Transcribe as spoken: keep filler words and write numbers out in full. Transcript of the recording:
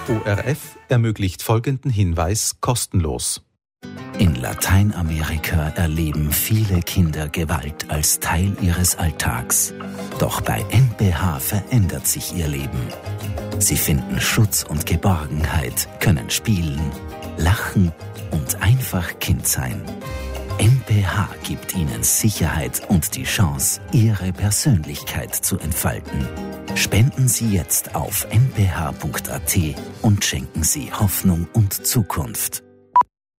O R F ermöglicht folgenden Hinweis kostenlos. In Lateinamerika erleben viele Kinder Gewalt als Teil ihres Alltags. Doch bei N P H verändert sich ihr Leben. Sie finden Schutz und Geborgenheit, können spielen, lachen und einfach Kind sein. N P H gibt ihnen Sicherheit und die Chance, ihre Persönlichkeit zu entfalten. Spenden Sie jetzt auf n p h punkt a t und schenken Sie Hoffnung und Zukunft.